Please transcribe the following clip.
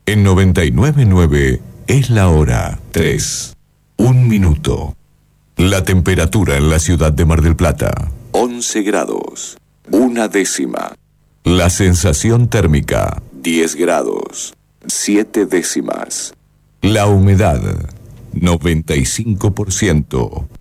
En 99.9 es la hora 3, 1 minuto. La temperatura en la ciudad de Mar del Plata, 11 grados, 1 décima. La sensación térmica, 10 grados, 7 décimas. La humedad, 95%.